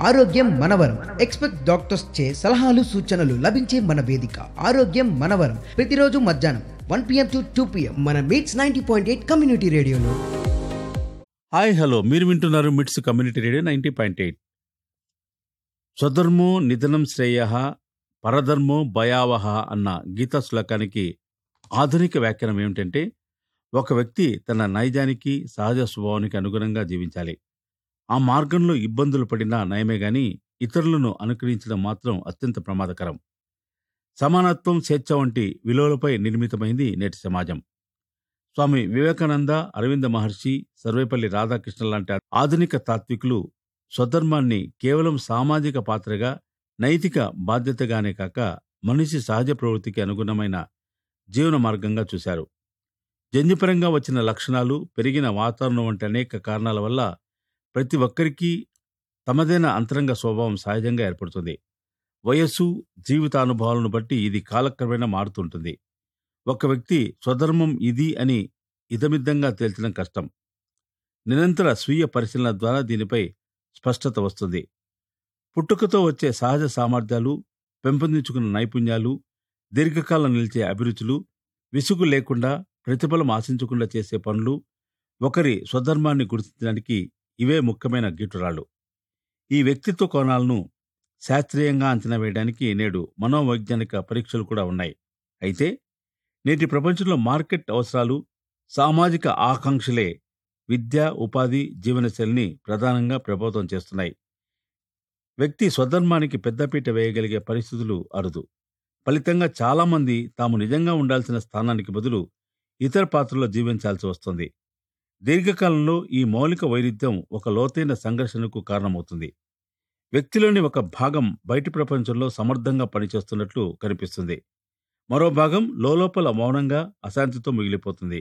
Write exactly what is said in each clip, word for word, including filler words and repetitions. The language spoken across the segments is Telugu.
ఆరోగ్యం మనవరం. ఎక్స్పెక్ట్ డాక్టర్స్ చే సలహాలు సూచనలు లభించే మన వేదిక ఆరోగ్యం మనవరం. ప్రతిరోజు మధ్యాహ్నం one PM to two PM మన meets ninety point eight community రేడియోలో. హాయ్ హలో, మీరు వింటున్నారు మిట్స్ community radio ninety point eight. స్వధర్మో నిధనం Shreya పరధర్మో భయావహ అన్న గీతా శ్లోకానికి ఆధునిక వ్యాఖ్యానం ఏమిటంటే, ఒక వ్యక్తి తన నైజానికి సహజ స్వభావానికి అనుగుణంగా జీవించాలి. ఆ మార్గంలో ఇబ్బందులు పడినా నయమే గాని ఇతరులను అనుకరించడం మాత్రం అత్యంత ప్రమాదకరం. సమానత్వం, స్వేచ్ఛ వంటి విలువలపై నిర్మితమైంది నేటి సమాజం. స్వామి వివేకానంద, అరవింద మహర్షి, సర్వేపల్లి రాధాకృష్ణ లాంటి ఆధునిక తాత్వికులు స్వధర్మాన్ని కేవలం సామాజిక పాత్రగా, నైతిక బాధ్యతగానే కాక మనిషి సహజ ప్రవృత్తికి అనుగుణమైన జీవన మార్గంగా చూశారు. జన్యుపరంగా వచ్చిన లక్షణాలు, పెరిగిన వాతావరణం వంటి అనేక కారణాల వల్ల ప్రతి ఒక్కరికి తమదైన అంతరంగ స్వభావం సహజంగా ఏర్పడుతుంది. వయస్సు, జీవితానుభవాలను బట్టి ఇది కాలక్రమేణా మారుతుంటుంది. ఒక వ్యక్తి స్వధర్మం ఇది అని ఇదమిద్దంగా తేల్చడం కష్టం. నిరంతర స్వీయ పరిశీలన ద్వారా దీనిపై స్పష్టత వస్తుంది. పుట్టుకతో వచ్చే సహజ సామర్థ్యాలు, పెంపొందించుకున్న నైపుణ్యాలు, దీర్ఘకాలం నిలిచే అభిరుచులు, విసుగు లేకుండా ప్రతిఫలం ఆశించకుండా చేసే పనులు, ఒకరి స్వధర్మాన్ని గుర్తించడానికి ఇవే ముఖ్యమైన గీటురాళ్లు. ఈ వ్యక్తిత్వ కోణాలను శాస్త్రీయంగా అంచనా వేయడానికి నేడు మనోవైజ్ఞానిక పరీక్షలు కూడా ఉన్నాయి. అయితే నేటి ప్రపంచంలో మార్కెట్ అవసరాలు, సామాజిక ఆకాంక్షలే విద్య, ఉపాధి, జీవనశైలిని ప్రధానంగా ప్రభావితం చేస్తున్నాయి. వ్యక్తి స్వధర్మానికి పెద్దపీట వేయగలిగే పరిస్థితులు అరుదు. ఫలితంగా చాలామంది తాము నిజంగా ఉండాల్సిన స్థానానికి బదులు ఇతర పాత్రలో జీవించాల్సి వస్తుంది. దీర్ఘకాలంలో ఈ మౌలిక వైరుధ్యం ఒక లోతైన సంఘర్షణకు కారణమవుతుంది. వ్యక్తిలోని ఒక భాగం బయటి ప్రపంచంలో సమర్థంగా పనిచేస్తున్నట్లు కనిపిస్తుంది. మరో భాగం లోలోపల మౌనంగా అశాంతితో మిగిలిపోతుంది.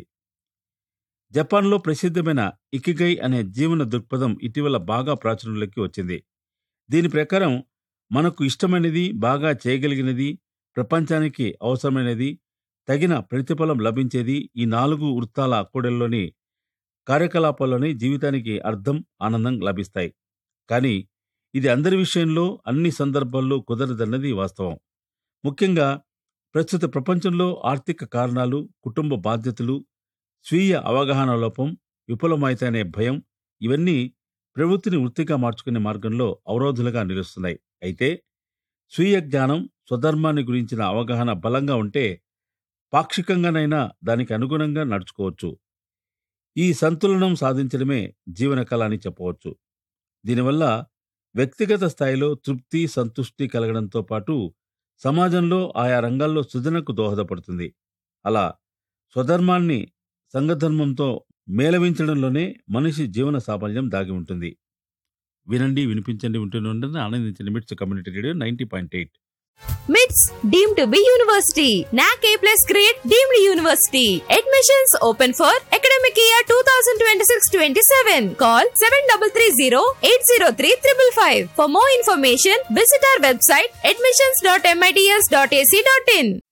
జపాన్లో ప్రసిద్ధమైన ఇకిగై అనే జీవన దృక్పథం ఇటీవల బాగా ప్రాచుర్యంలోకి వచ్చింది. దీని ప్రకారం మనకు ఇష్టమైనది, బాగా చేయగలిగినది, ప్రపంచానికి అవసరమైనది, తగిన ప్రతిఫలం లభించేది, ఈ నాలుగు వృత్తాల కూడల్లోని కార్యకలాపాల్లోని జీవితానికి అర్థం, ఆనందం లభిస్తాయి. కానీ ఇది అందరి విషయంలో అన్ని సందర్భాల్లో కుదరదన్నది వాస్తవం. ముఖ్యంగా ప్రస్తుత ప్రపంచంలో ఆర్థిక కారణాలు, కుటుంబ బాధ్యతలు, స్వీయ అవగాహన లోపం, విఫలమైతేనే భయం, ఇవన్నీ ప్రవృత్తిని వృత్తిగా మార్చుకునే మార్గంలో అవరోధులుగా నిలుస్తున్నాయి. అయితే స్వీయ జ్ఞానం, స్వధర్మాన్ని గురించిన అవగాహన బలంగా ఉంటే పాక్షికంగానైనా దానికి అనుగుణంగా నడుచుకోవచ్చు. ఈ సంతులనం సాధించడమే జీవన కళ అని చెప్పవచ్చు. దీనివల్ల వ్యక్తిగత స్థాయిలో తృప్తి, సంతుష్టి కలగడంతో పాటు సమాజంలో ఆయా రంగాల్లో సృజనకు దోహదపడుతుంది. అలా స్వధర్మాన్ని సంఘధర్మంతో మేళవించడంలోనే మనిషి జీవన సాఫల్యం దాగి ఉంటుంది. వినండి, వినిపించండి, ఉంటూనే ఆనందించండి. మిట్స్ community radio ninety point eight. మిట్స్ డీమ్డ్ టు బి యూనివర్సిటీ. నాక్ ఏ plus grade deemed university. Admissions open for academic year two thousand twenty six twenty seven. Call seven three three zero eight zero three five five. For more information visit our website admissions dot MITS dot AC dot in.